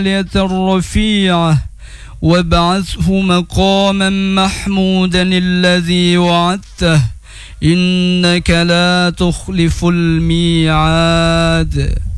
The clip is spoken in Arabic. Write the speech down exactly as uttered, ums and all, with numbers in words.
الرفيعة وابعثه مقاما محمودا الذي وعدته إنك لا تخلف الميعاد.